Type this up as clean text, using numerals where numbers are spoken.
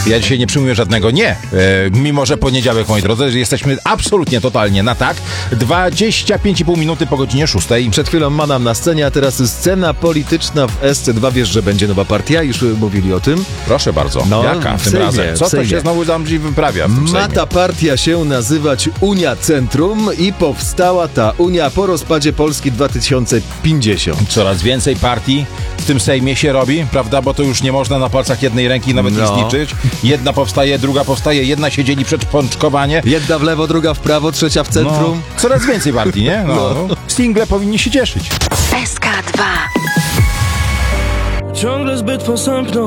Ja dzisiaj nie przyjmuję żadnego nie. Mimo że poniedziałek, moi drodzy, jesteśmy absolutnie, totalnie na tak. 25,5 minuty po godzinie 6. Przed chwilą Manam na scenie, a teraz scena polityczna w SC2. Wiesz, że będzie nowa partia? Już mówili o tym. Proszę bardzo. No, jaka w tym Sejmie, razem? w Co to Sejmie. się znowu tam wyprawia w tym Ma Sejmie? ta partia się nazywać Unia Centrum i powstała ta Unia po rozpadzie Polski 2050. Coraz więcej partii w tym Sejmie się robi, prawda? Bo to już nie można na palcach jednej ręki nawet No. nic liczyć. Jedna powstaje, druga powstaje, jedna się dzieli przed pączkowanie. Jedna w lewo, druga w prawo, trzecia w centrum. No, coraz więcej partii, nie? No. Single powinni się cieszyć. SK2. Ciągle zbyt posępną